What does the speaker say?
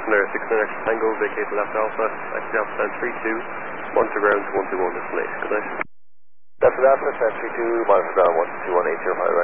Connor 6 Extra Tango, vacate to left Alpha, exit Alpha stand 32, monitor ground 121 destination. Good night. That's Alpha stand 32, monitor ground 12180, high